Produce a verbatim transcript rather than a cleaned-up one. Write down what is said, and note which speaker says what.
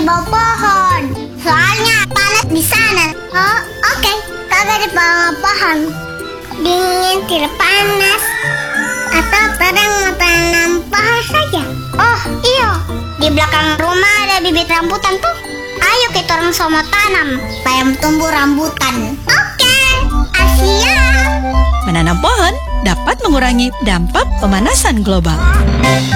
Speaker 1: bawah pohon. Soalnya panas di sana. Oh, oke. Okay. Kagak di bawah pohon. Dingin, tidak panas. Atau kadang tanam pohon saja. Oh, iya. Di belakang rumah ada bibit rambutan tuh. Ayo kita orang sama tanam supaya tumbuh rambutan. Oke, okay. Asia.
Speaker 2: Menanam pohon dapat mengurangi dampak pemanasan global.